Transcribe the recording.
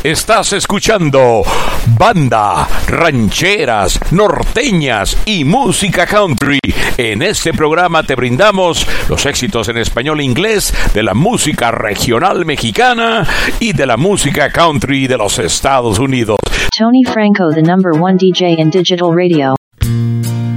Estás escuchando banda, rancheras, norteñas y música country. En este programa te brindamos los éxitos en español e inglés de la música regional mexicana y de la música country de los Estados Unidos. Tony Franco, the #1 DJ in digital radio.